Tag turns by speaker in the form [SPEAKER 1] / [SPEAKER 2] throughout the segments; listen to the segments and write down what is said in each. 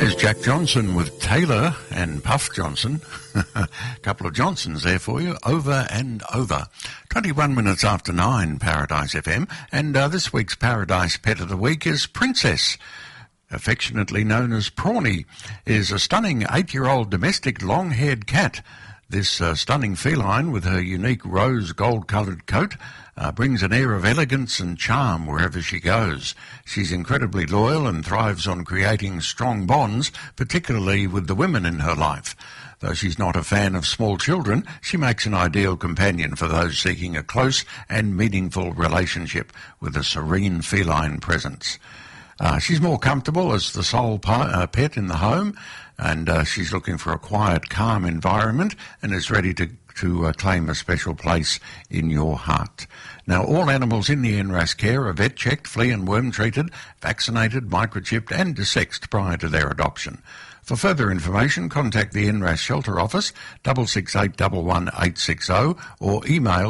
[SPEAKER 1] Here's Jack Johnson with Taylor and Puff Johnson. A couple of Johnsons there for you, over and over. 21 minutes after 9, Paradise FM. And this week's Paradise Pet of the Week is Princess. Affectionately known as Prawny, is a stunning 8-year-old domestic long-haired cat. This stunning feline, with her unique rose gold-coloured coat, brings an air of elegance and charm wherever she goes. She's incredibly loyal and thrives on creating strong bonds, particularly with the women in her life. Though she's not a fan of small children, she makes an ideal companion for those seeking a close and meaningful relationship with a serene feline presence. She's more comfortable as the sole pet in the home, and she's looking for a quiet, calm environment and is ready to claim a special place in your heart. Now, all animals in the NRAS care are vet-checked, flea and worm treated, vaccinated, microchipped and desexed prior to their adoption. For further information, contact the NRAS Shelter Office, 668 11860, or email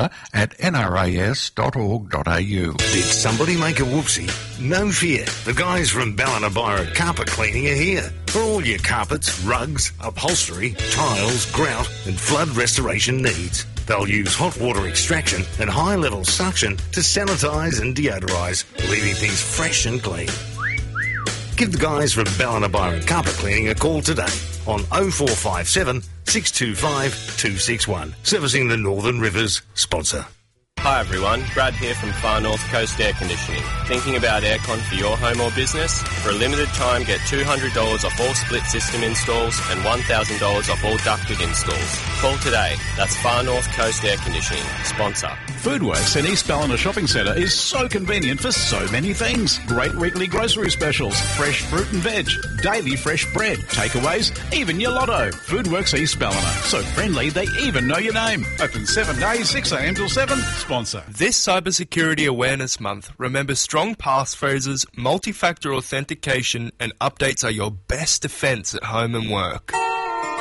[SPEAKER 1] shelter@nras.org.au.
[SPEAKER 2] Did somebody make a whoopsie? No fear. The guys from Ballinabira Carpet Cleaning are here. For all your carpets, rugs, upholstery, tiles, grout and flood restoration needs. They'll use hot water extraction and high-level suction to sanitise and deodorise, leaving things fresh and clean. Give the guys from Ballinabira Carpet Cleaning a call today on 0457 625 261. Servicing the Northern Rivers sponsor.
[SPEAKER 3] Hi everyone, Brad here from Far North Coast Air Conditioning. Thinking about aircon for your home or business? For a limited time, get $200 off all split system installs and $1,000 off all ducted installs. Call today. That's Far North Coast Air Conditioning, sponsor.
[SPEAKER 4] Foodworks in East Ballina Shopping Centre is so convenient for so many things. Great weekly grocery specials, fresh fruit and veg, daily fresh bread, takeaways, even your lotto. Foodworks East Ballina. So friendly they even know your name. Open 7 days, 6 a.m. till 7. Sponsor.
[SPEAKER 5] This Cybersecurity Awareness Month, remember strong passphrases, multi-factor authentication and updates are your best defence at home and work.